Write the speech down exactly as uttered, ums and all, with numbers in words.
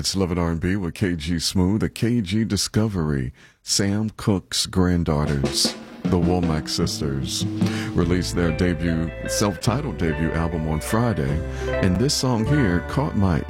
It's Love and R and B with K G Smooth, a K G Discovery. Sam Cooke's granddaughters, the Womack sisters, released their debut, self-titled debut album on Friday, and this song here caught my